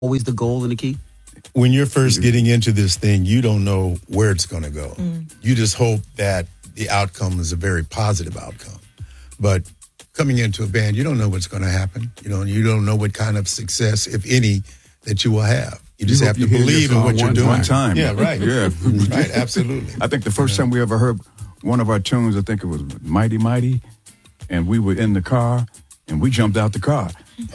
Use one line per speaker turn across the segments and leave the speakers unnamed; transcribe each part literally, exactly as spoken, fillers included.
always the goal and the key?
When you're first getting into this thing, you don't know where it's going to go. Mm. You just hope that the outcome is a very positive outcome. But coming into a band, you don't know what's going to happen. You know, you don't know what kind of success, if any, that you will have. You just
you
have to
you
believe in what you're
one,
doing.
One time.
Yeah, right.
Yeah.
Right, absolutely.
I think the first yeah. time we ever heard one of our tunes, I think it was Mighty Mighty, and we were in the car, and we jumped out the car.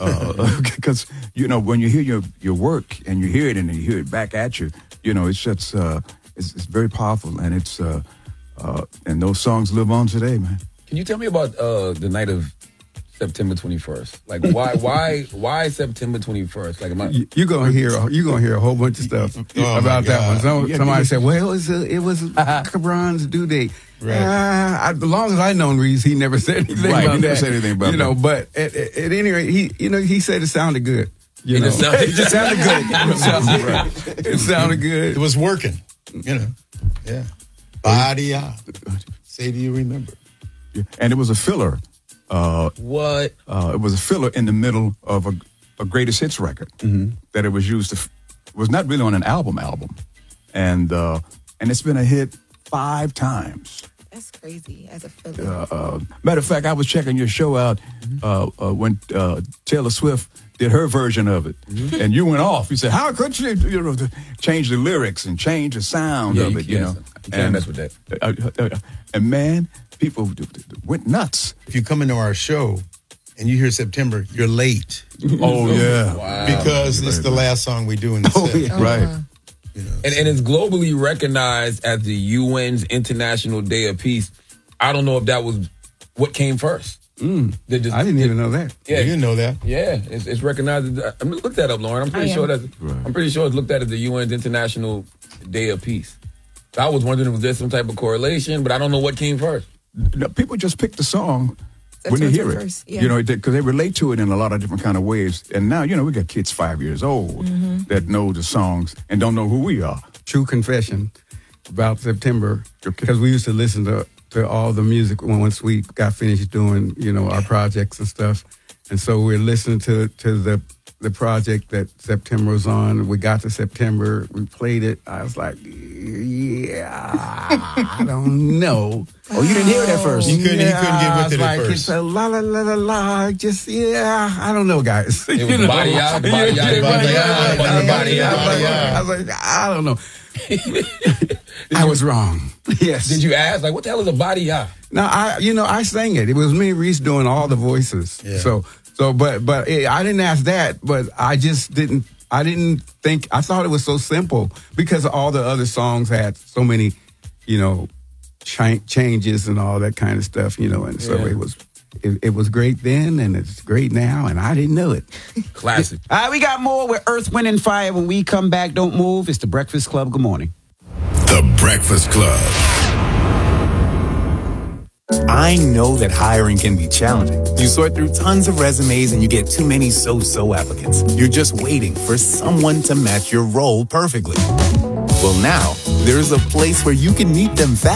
Because, uh, you know, when you hear your, your work, and you hear it, and you hear it back at you, you know, it's just, uh, it's, it's very powerful, and it's, uh, uh, and those songs live on today, man.
Can you tell me about uh, the night of September twenty-first? Like, why, why, why September twenty-first? Like, am I?
You're gonna hear, you're gonna hear a whole bunch of stuff oh about that one. Some, yeah, somebody said, "Well, it was, a, it was Cabron's due date." Right. Uh, as long as I known Reese, he never said anything
right,
about
he never
that.
said anything about
you know.
that.
But at, at any rate, he, you know, he said it sounded good. You
it,
know?
just sounded, it just sounded good.
it, sounded, right. it sounded good.
It was working. You know. Yeah. Body out. Say, do you remember?
Yeah. And it was a filler. Uh,
what?
Uh, it was a filler in the middle of a, a greatest hits record mm-hmm. that it was used to. F- was not really on an album album, and uh, and it's been a hit five times.
That's crazy as a filler.
Uh, uh, matter of fact, I was checking your show out uh, uh, when uh, Taylor Swift did her version of it, mm-hmm. and you went off. You said, "How could she, you know, change the lyrics and change the sound
yeah,
of
you
it?" You know,
you can't
and,
mess with that.
Uh, uh, and man, people went nuts.
If you come into our show and you hear September, you're late.
Oh yeah,
wow. Because it's the last song we do in the
oh,
set.
Yeah. Right.
You know, and, and it's globally recognized as the U N's International Day of Peace. I don't know if that was what came first.
Mm. Just, I didn't even know that.
Yeah,
you didn't know that.
Yeah, it's, it's recognized. As, I mean, look that up, Lauren. I'm pretty sure that right. I'm pretty sure it's looked at as the U N's International Day of Peace. So I was wondering if was there some type of correlation, but I don't know what came first.
No, people just pick the song
That's
when they hear it,
first, yeah.
you know, because they relate to it in a lot of different kind of ways. And now, you know, we got kids five years old mm-hmm. that know the songs and don't know who we are. True confession about September, because we used to listen to, to all the music once we got finished doing, you know, our projects and stuff. And so we're listening to, to the the project that September was on. We got to September, we played it. I was like, yeah, I don't know.
Oh, you didn't hear it at first.
You couldn't,
yeah,
you couldn't get with it
like,
at first.
It's a la la la la la. Just yeah, I don't know, guys.
It was you know? body out, body out, body out, body out.
I was like, I don't know. I was wrong. Yes.
Did you ask, like, what the hell is a body out?
No, I, you know, I sang it. It was me and Reese doing all the voices. Yeah. So, so, but, but it, I didn't ask that. But I just didn't. I didn't think. I thought it was so simple because all the other songs had so many, you know, ch- changes and all that kind of stuff. You know, and so yeah. it was. It, it was great then, and it's great now, and I didn't know it.
Classic.
All right, we got more with Earth, Wind, and Fire. When we come back, don't move. It's The Breakfast Club. Good morning.
The Breakfast Club.
I know that hiring can be challenging. You sort through tons of resumes and you get too many so-so applicants. You're just waiting for someone to match your role perfectly. Well, now, there's a place where you can meet them fast.